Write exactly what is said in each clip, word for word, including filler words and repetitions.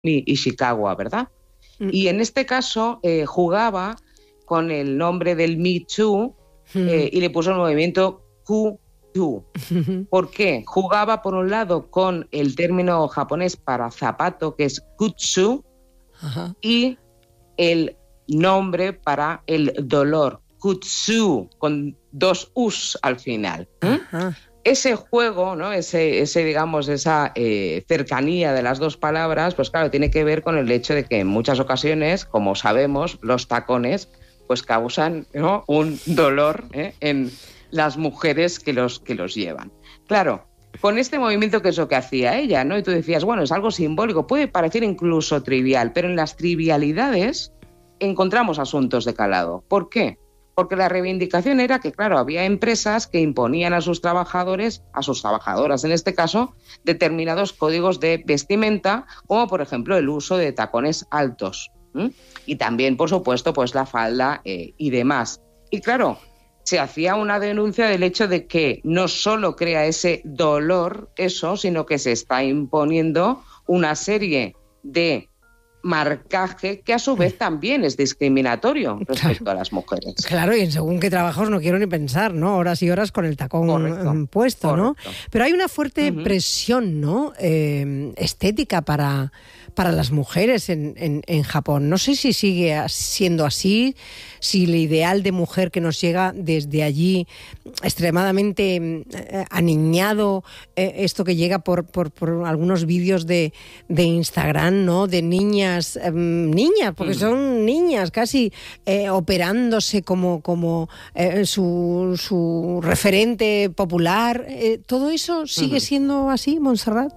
Ishikawa, ¿verdad? Mm. Y en este caso eh, jugaba con el nombre del Me Too eh, y le puso el movimiento Q two. ¿Por qué? Jugaba por un lado con el término japonés para zapato, que es kutsu, Ajá. y el nombre para el dolor, kutsu, con dos us al final. ¿eh? Ese juego, ¿no? ese, ese, digamos, esa eh, cercanía de las dos palabras, pues claro, tiene que ver con el hecho de que en muchas ocasiones, como sabemos, los tacones pues causan, ¿no? un dolor ¿eh? en las mujeres que los, que los llevan. Claro, con este movimiento, que es lo que hacía ella, ¿no? Y tú decías, bueno, es algo simbólico, puede parecer incluso trivial, pero en las trivialidades encontramos asuntos de calado. ¿Por qué? Porque la reivindicación era que, claro, había empresas que imponían a sus trabajadores, a sus trabajadoras en este caso, determinados códigos de vestimenta, como por ejemplo el uso de tacones altos. ¿Mm? Y también, por supuesto, pues la falda eh, y demás. Y claro, se hacía una denuncia del hecho de que no solo crea ese dolor eso, sino que se está imponiendo una serie de marcaje que a su vez también es discriminatorio respecto claro. a las mujeres. Claro, y en según qué trabajos no quiero ni pensar, ¿no? Horas y horas con el tacón correcto, puesto, correcto. ¿no? Pero hay una fuerte uh-huh. presión, ¿no? Eh, estética para, para las mujeres en, en, en Japón. No sé si sigue siendo así, si el ideal de mujer que nos llega desde allí extremadamente eh, aniñado, eh, esto que llega por, por, por algunos vídeos de, de Instagram, ¿no? De niñas Eh, niñas, porque son niñas casi eh, operándose como, como eh, su, su referente popular. Eh, ¿Todo eso sigue siendo así, Montserrat?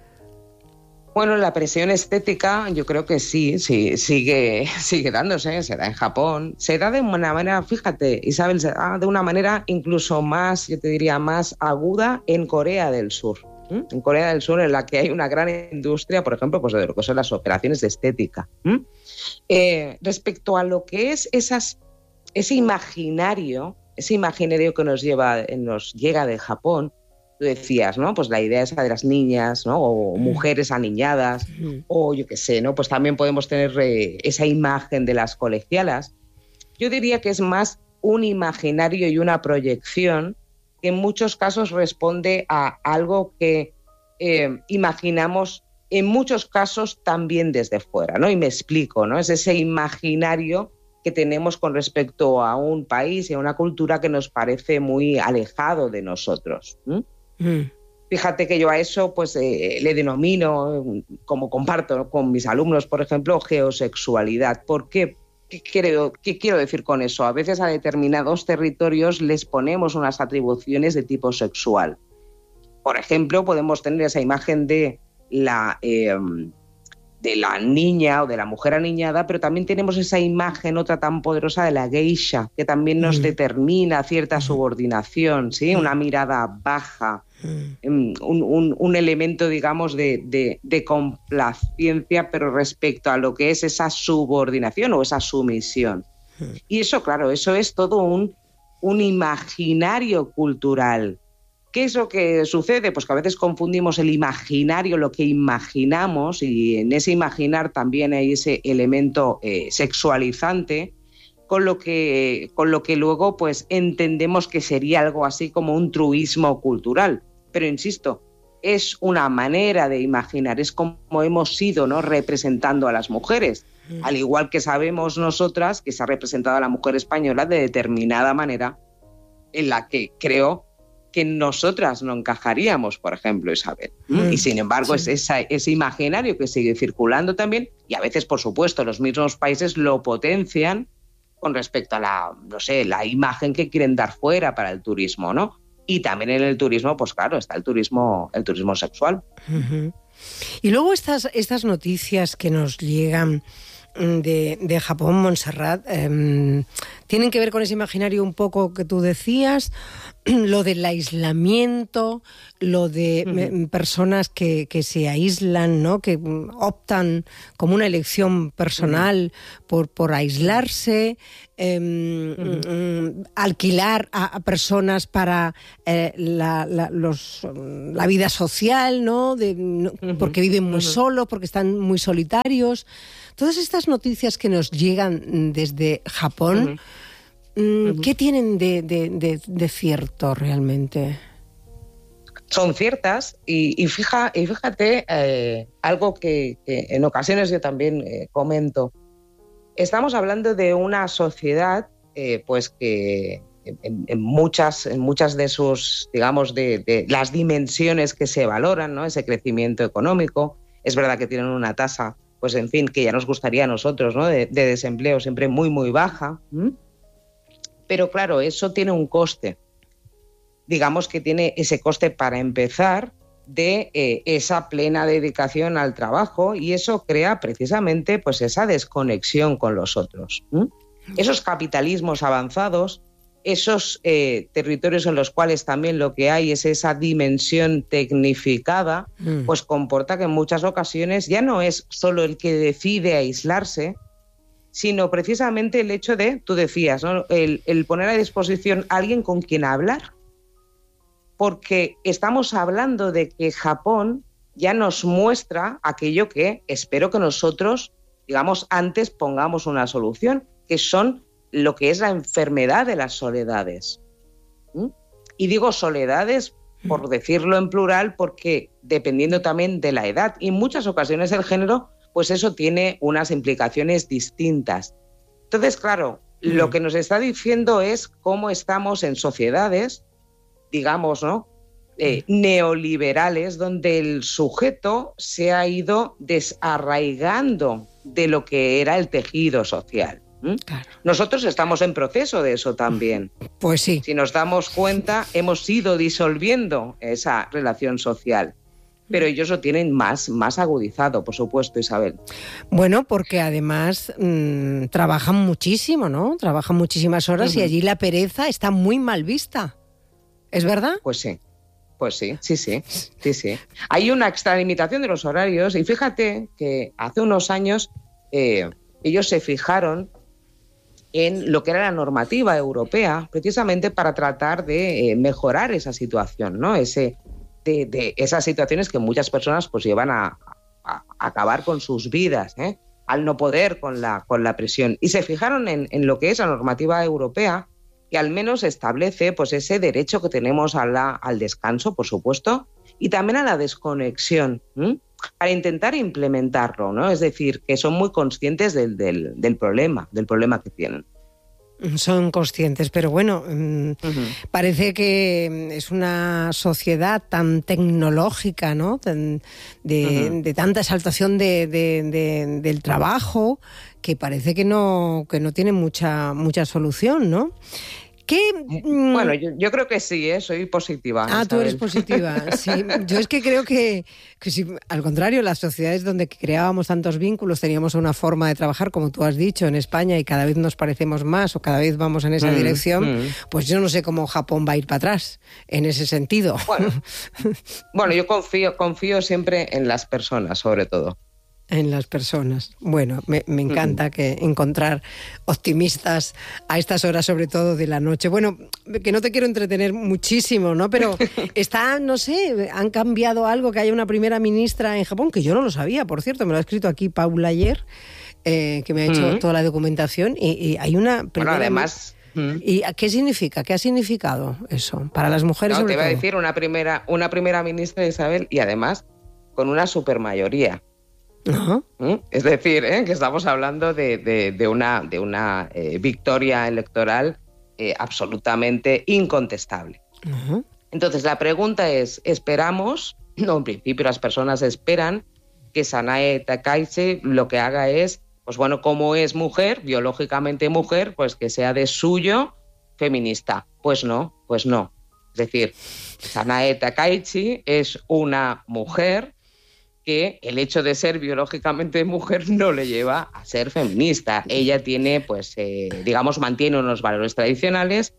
Bueno, la presión estética yo creo que sí, sí sigue, sigue dándose, se da en Japón, se da de una manera, fíjate, Isabel, se da de una manera incluso más, yo te diría, más aguda en Corea del Sur. En Corea del Sur, en la que hay una gran industria, por ejemplo, pues de lo que son las operaciones de estética. ¿Mm? Eh, respecto a lo que es esas, ese imaginario, ese imaginario que nos, lleva, nos llega de Japón, tú decías, ¿no? Pues la idea esa de las niñas, ¿no? O mujeres aniñadas, mm. o yo qué sé, ¿no? Pues también podemos tener eh, esa imagen de las colegialas. Yo diría que es más un imaginario y una proyección que en muchos casos responde a algo que eh, imaginamos en muchos casos también desde fuera, ¿no? Y me explico, ¿no? Es ese imaginario que tenemos con respecto a un país y a una cultura que nos parece muy alejado de nosotros. ¿Mm? Mm. Fíjate que yo a eso pues eh, le denomino, como comparto con mis alumnos, por ejemplo, geosexualidad. ¿Por qué? ¿Qué quiero, ¿Qué quiero decir con eso? A veces a determinados territorios les ponemos unas atribuciones de tipo sexual. Por ejemplo, podemos tener esa imagen de la, eh, de la niña o de la mujer aniñada, pero también tenemos esa imagen, otra tan poderosa, de la geisha, que también nos mm. determina cierta subordinación, ¿sí? Una mirada baja, mm. un, un, un elemento, digamos, de, de, de complacencia, pero respecto a lo que es esa subordinación o esa sumisión. Mm. Y eso, claro, eso es todo un, un imaginario cultural. ¿Qué es lo que sucede? Pues que a veces confundimos el imaginario, lo que imaginamos, y en ese imaginar también hay ese elemento eh, sexualizante, con lo que, con lo que luego pues entendemos que sería algo así como un truismo cultural. Pero insisto, es una manera de imaginar, es como hemos ido, ¿no? representando a las mujeres. Mm. Al igual que sabemos nosotras que se ha representado a la mujer española de determinada manera, en la que creo que nosotras no encajaríamos, por ejemplo, Isabel. Mm, y sin embargo, sí. es esa, ese imaginario que sigue circulando también, y a veces, por supuesto, los mismos países lo potencian con respecto a la, no sé, la imagen que quieren dar fuera para el turismo, ¿no? Y también en el turismo, pues claro, está el turismo, el turismo sexual. Uh-huh. Y luego estas, estas noticias que nos llegan de, de Japón, Montserrat, eh, ¿tienen que ver con ese imaginario un poco que tú decías? lo del aislamiento, lo de uh-huh. personas que, que se aíslan, ¿no? Que optan como una elección personal uh-huh. por, por aislarse, eh, uh-huh. alquilar a, a personas para eh, la, la, los, la vida social, ¿no? De, no uh-huh. porque viven muy uh-huh. solos, porque están muy solitarios. Todas estas noticias que nos llegan desde Japón, uh-huh. ¿qué tienen de, de, de, de cierto realmente? Son ciertas y, y, fija, y fíjate, eh, algo que, que en ocasiones yo también eh, comento. Estamos hablando de una sociedad eh, pues que en, en, muchas, en muchas de sus, digamos, de, de las dimensiones que se valoran, ¿no? Ese crecimiento económico. Es verdad que tienen una tasa, pues en fin, que ya nos gustaría a nosotros, ¿no? De, de desempleo siempre muy, muy baja. ¿Mm? Pero claro, eso tiene un coste. Digamos que tiene ese coste para empezar de eh, esa plena dedicación al trabajo y eso crea precisamente pues esa desconexión con los otros. ¿Mm? Esos capitalismos avanzados, esos eh, territorios en los cuales también lo que hay es esa dimensión tecnificada, mm. pues comporta que en muchas ocasiones ya no es solo el que decide aislarse, sino precisamente el hecho de, tú decías, ¿no? el, el poner a disposición a alguien con quien hablar. Porque estamos hablando de que Japón ya nos muestra aquello que espero que nosotros, digamos, antes pongamos una solución, que son lo que es la enfermedad de las soledades. ¿Mm? Y digo soledades, por decirlo en plural, porque dependiendo también de la edad y en muchas ocasiones el género, pues eso tiene unas implicaciones distintas. Entonces, claro, mm. lo que nos está diciendo es cómo estamos en sociedades, digamos, ¿no? Eh, mm. neoliberales, donde el sujeto se ha ido desarraigando de lo que era el tejido social. ¿Mm? Claro. Nosotros estamos en proceso de eso también. Pues sí. Si nos damos cuenta, hemos ido disolviendo esa relación social. Pero ellos lo tienen más, más agudizado, por supuesto, Isabel. Bueno, porque además mmm, trabajan muchísimo, ¿no? Trabajan muchísimas horas uh-huh. y allí la pereza está muy mal vista. ¿Es verdad? Pues sí, pues sí, sí, sí, sí, sí. Hay una extralimitación de los horarios y fíjate que hace unos años eh, ellos se fijaron en lo que era la normativa europea, precisamente para tratar de eh, mejorar esa situación, ¿no? Ese... De, de esas situaciones que muchas personas pues llevan a, a, a acabar con sus vidas, ¿eh? al no poder con la, con la presión. Y se fijaron en, en lo que es la normativa europea, que al menos establece pues, ese derecho que tenemos a la, al descanso, por supuesto, y también a la desconexión, ¿eh? para intentar implementarlo, ¿no? Es decir, que son muy conscientes del, del, del problema, del problema que tienen. Son conscientes, pero bueno, uh-huh. parece que es una sociedad tan tecnológica, ¿no? De, uh-huh. de tanta exaltación de, de, de, del trabajo, que parece que no, que no tiene mucha, mucha solución, ¿no? ¿Qué? Bueno, yo, yo creo que sí, ¿eh? Soy positiva. Ah, Isabel. Tú eres positiva, sí. Yo es que creo que, que si, al contrario, las sociedades donde creábamos tantos vínculos teníamos una forma de trabajar, como tú has dicho, en España, y cada vez nos parecemos más o cada vez vamos en esa mm, dirección, mm. pues yo no sé cómo Japón va a ir para atrás en ese sentido. Bueno, bueno yo confío, confío siempre en las personas, sobre todo. En las personas. Bueno, me, me encanta que encontrar optimistas a estas horas, sobre todo de la noche. Bueno, que no te quiero entretener muchísimo, ¿no? Pero está, no sé, han cambiado algo, que haya una primera ministra en Japón, que yo no lo sabía, por cierto, me lo ha escrito aquí Paula ayer, eh, que me ha hecho uh-huh. toda la documentación, y, y hay una primera... Bueno, además... ¿Y qué significa? ¿Qué ha significado eso para las mujeres? No, sobre te iba todo? a decir una primera, una primera ministra, Isabel, y además con una supermayoría. Uh-huh. ¿Mm? Es decir, ¿eh? que estamos hablando de, de, de una, de una eh, victoria electoral eh, absolutamente incontestable. Uh-huh. Entonces, la pregunta es, ¿esperamos? No, en principio las personas esperan que Sanae Takaichi lo que haga es, pues bueno, como es mujer, biológicamente mujer, pues que sea de suyo feminista. Pues no, pues no. Es decir, Sanae Takaichi es una mujer que el hecho de ser biológicamente mujer no le lleva a ser feminista. Ella tiene, pues, eh, digamos, mantiene unos valores tradicionales,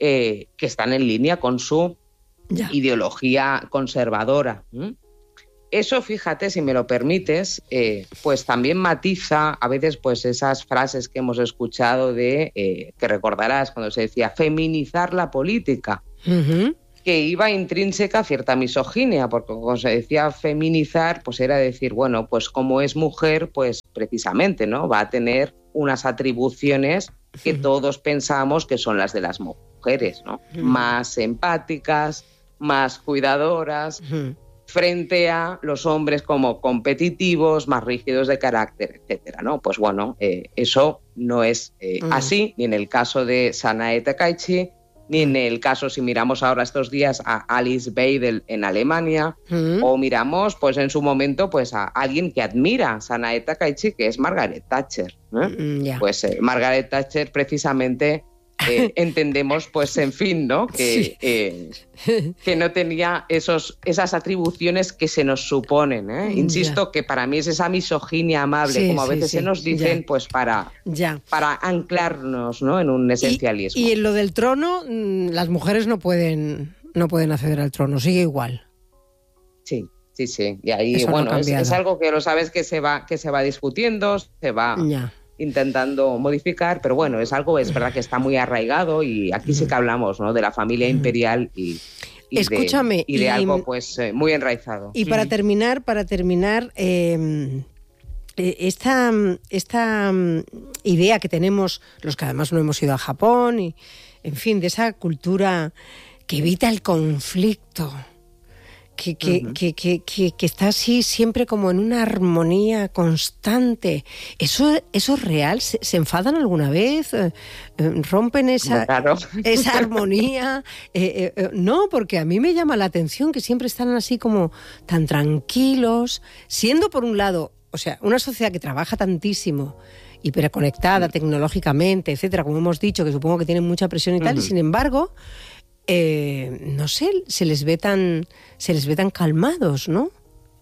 eh, que están en línea con su ya. ideología conservadora. ¿Mm? Eso, fíjate, si me lo permites, eh, pues también matiza a veces pues esas frases que hemos escuchado de, eh, que recordarás cuando se decía feminizar la política, Uh-huh. que iba intrínseca cierta misoginia, porque cuando se decía feminizar, pues era decir, bueno, pues como es mujer, pues precisamente, ¿no? Va a tener unas atribuciones que Uh-huh. todos pensamos que son las de las mujeres, ¿no? Uh-huh. Más empáticas, más cuidadoras, Uh-huh. frente a los hombres como competitivos, más rígidos de carácter, etcétera, ¿no? Pues bueno, eh, eso no es eh, Mm. así, ni en el caso de Sanae Takaichi, ni en el caso, si miramos ahora estos días a Alice Weidel en Alemania, Mm. o miramos, pues en su momento, pues a alguien que admira a Sanae Takaichi, que es Margaret Thatcher, ¿eh? Mm, ya. Pues eh, Margaret Thatcher precisamente eh, entendemos, pues en fin, ¿no? Que, Sí. eh, que no tenía esos, esas atribuciones que se nos suponen, ¿eh? Insisto Ya. que para mí es esa misoginia amable, Sí, como a sí, veces sí, se nos dicen, ya. pues para, Ya. para anclarnos, ¿no? En un Y, esencialismo. y en lo del trono, mm, las mujeres no pueden, no pueden acceder al trono, sigue igual. Sí, sí, sí. Y ahí, Eso no ha bueno, es, cambiado. es algo que lo sabes que se va, que se va discutiendo, se va Ya. intentando modificar, pero bueno, es algo, es verdad que está muy arraigado y aquí sí que hablamos, ¿no? De la familia imperial y, y Escúchame, de, y de y- algo pues eh, muy enraizado. Y para Mm. terminar, para terminar, eh, eh, esta, esta mm, idea que tenemos, los que además no hemos ido a Japón, y, en fin, de esa cultura que evita el conflicto, que, que, Ujú. que, que, que, que está así siempre como en una armonía constante. ¿Eso, eso es real? ¿Se, se enfadan alguna vez? Eh, eh, ¿Rompen esa, Claro. esa armonía? Eh, eh, eh, no, porque a mí me llama la atención que siempre están así como tan tranquilos, siendo por un lado, o sea, una sociedad que trabaja tantísimo, hiperconectada tecnológicamente, etcétera, como hemos dicho, que supongo que tienen mucha presión y tal, Ujú. y sin embargo, eh, no sé, se les ve tan, se les ve tan calmados, ¿no?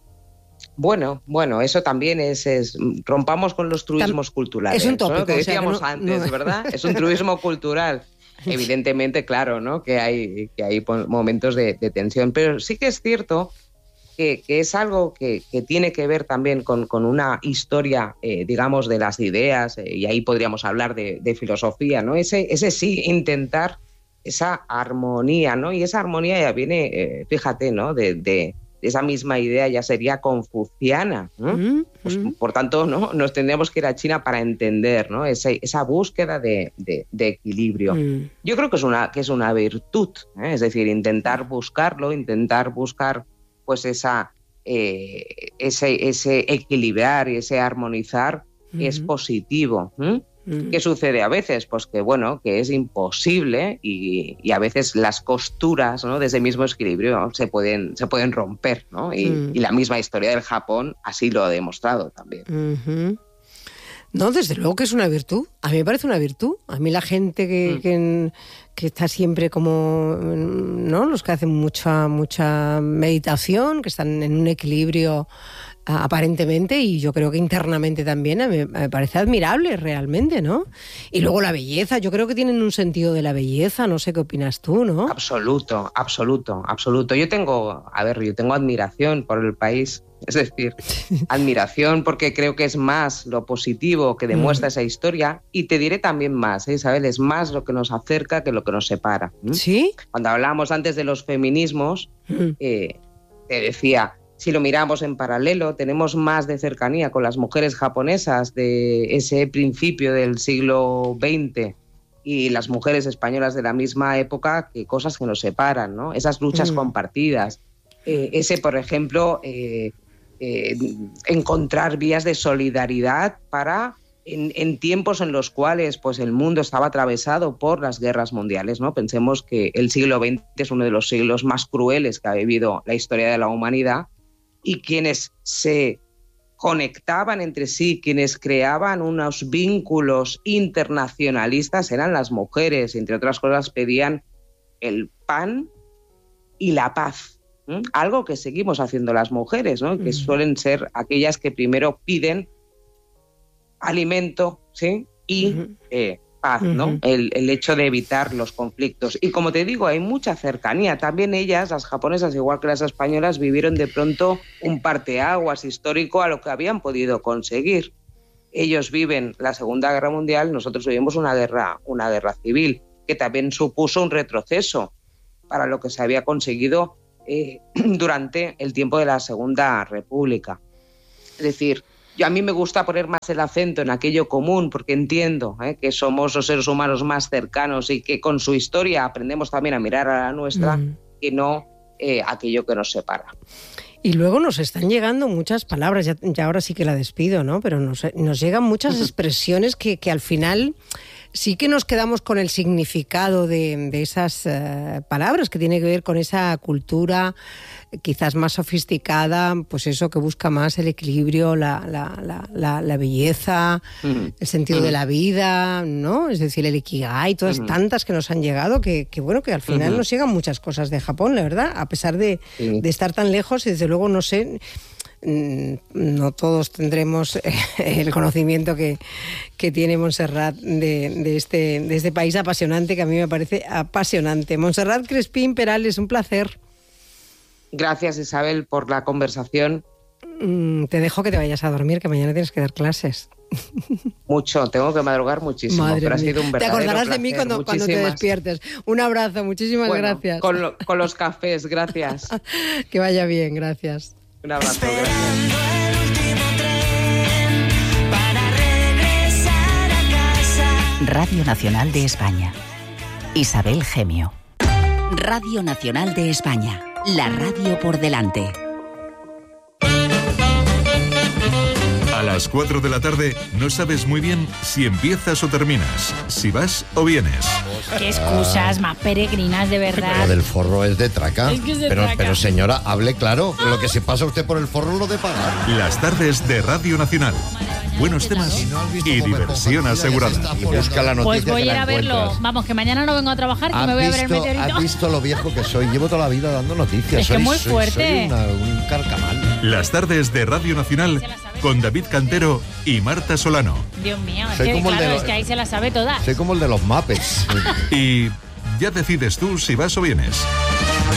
Bueno, bueno, eso también es, es rompamos con los truismos Tam- culturales. es un ¿no? tópico, Que o sea, que decíamos no- antes, no- ¿verdad? Es un truismo cultural. Evidentemente, claro, ¿no? Que hay, que hay po- momentos de, de tensión, pero sí que es cierto que, que es algo que, que tiene que ver también con, con una historia, eh, digamos, de las ideas, eh, y ahí podríamos hablar de, de filosofía, ¿no? Ese, ese sí, intentar esa armonía, ¿no? Y esa armonía ya viene, eh, fíjate, ¿no? De, de esa misma idea ya sería confuciana, ¿no? Mm, Pues, mm. por tanto, ¿no? Nos tendríamos que ir a China para entender, ¿no? Ese, esa búsqueda de, de, de equilibrio. Mm. Yo creo que es una, que es una virtud, ¿eh? Es decir, intentar buscarlo, intentar buscar pues esa, eh, ese, ese equilibrar y ese armonizar Mm. es positivo. ¿eh? Mm. ¿Qué sucede a veces? Pues que bueno, que es imposible y, y a veces las costuras, ¿no? de ese mismo equilibrio se pueden, se pueden romper, ¿no? Y, Mm. y la misma historia del Japón así lo ha demostrado también. Ujú. No, desde luego que es una virtud. A mí me parece una virtud. A mí la gente que, Mm. que, que está siempre como, ¿no? Los que hacen mucha, mucha meditación, que están en un equilibrio a- aparentemente, y yo creo que internamente también, a mí me parece admirable realmente, ¿no? Y luego la belleza, yo creo que tienen un sentido de la belleza, no sé qué opinas tú, ¿no? Absoluto, absoluto, absoluto. Yo tengo, a ver, yo tengo admiración por el país, es decir, admiración porque creo que es más lo positivo que demuestra esa historia, y te diré también más, ¿eh, Isabel? Es más lo que nos acerca que lo que nos separa. ¿m? ¿Sí? Cuando hablábamos antes de los feminismos, Mm. eh, te decía, si lo miramos en paralelo, tenemos más de cercanía con las mujeres japonesas de ese principio del siglo veinte y las mujeres españolas de la misma época que cosas que nos separan, ¿no? Esas luchas Mm. compartidas. Eh, ese, por ejemplo, eh, eh, encontrar vías de solidaridad para... En, en tiempos en los cuales pues, el mundo estaba atravesado por las guerras mundiales, ¿no? Pensemos que el siglo veinte es uno de los siglos más crueles que ha vivido la historia de la humanidad, y quienes se conectaban entre sí, quienes creaban unos vínculos internacionalistas eran las mujeres. Entre otras cosas, pedían el pan y la paz. ¿eh? Algo que seguimos haciendo las mujeres, ¿no? Que suelen ser aquellas que primero piden alimento, ¿sí? Y Ujú. eh, paz, ¿no? Uh-huh. El, el hecho de evitar los conflictos. Y como te digo, hay mucha cercanía. También ellas, las japonesas, igual que las españolas, vivieron de pronto un parteaguas histórico a lo que habían podido conseguir. Ellos viven la Segunda Guerra Mundial, nosotros vivimos una guerra, una guerra civil, que también supuso un retroceso para lo que se había conseguido eh, durante el tiempo de la Segunda República. Es decir, yo a mí me gusta poner más el acento en aquello común, porque entiendo eh, que somos los seres humanos más cercanos y que con su historia aprendemos también a mirar a la nuestra, mm. y no eh, aquello que nos separa. Y luego nos están llegando muchas palabras, ya, ya ahora sí que la despido, ¿no? Pero nos, nos llegan muchas expresiones que, que al final sí que nos quedamos con el significado de, de esas uh, palabras, que tiene que ver con esa cultura quizás más sofisticada, pues eso, que busca más el equilibrio, la, la, la, la, la belleza, uh-huh. el sentido uh-huh. de la vida, ¿no? Es decir, el ikigai, todas uh-huh. tantas que nos han llegado, que, que bueno, que al final uh-huh. nos llegan muchas cosas de Japón, la verdad, a pesar de, uh-huh. de estar tan lejos, y desde luego, no sé, no todos tendremos el conocimiento que, que tiene Montserrat de, de, este, de este país apasionante, que a mí me parece apasionante. Montserrat Crespín Perales, un placer. Gracias, Isabel, por la conversación. Mm, te dejo que te vayas a dormir, que mañana tienes que dar clases. Mucho, tengo que madrugar muchísimo, Madre pero mía. ha sido un verdadero Te acordarás placer. de mí cuando, cuando te despiertes. Un abrazo, muchísimas bueno, gracias. Con, lo, con los cafés, gracias. Que vaya bien, gracias. Un abrazo, Esperando gracias. el último tren para regresar a casa. Radio Nacional de España. Isabel Gemio. Radio Nacional de España. La radio por delante. A las cuatro de la tarde no sabes muy bien si empiezas o terminas, si vas o vienes. Qué excusas más peregrinas, de verdad. Lo del forro es de traca. Es que es de pero, traca. pero señora, hable claro. Lo que se pasa usted por el forro lo de pagar. Las tardes de Radio Nacional. Buenos temas y diversión asegurada. Y busca la noticia. Pues voy a ir que la a verlo. encuentras. Vamos, que mañana no vengo a trabajar, que ¿Has me voy a ver el visto- meteorito. ¿Has visto lo viejo que soy? Llevo toda la vida dando noticias. Es que soy, muy soy- fuerte. Soy una- un carcamal. Las tardes de Radio Nacional con David Cantero y Marta Solano. Dios mío, es Soy que, como el de claro, los- es que ahí se la sabe toda. Soy como el de los Muppets. Y ya decides tú si vas o vienes.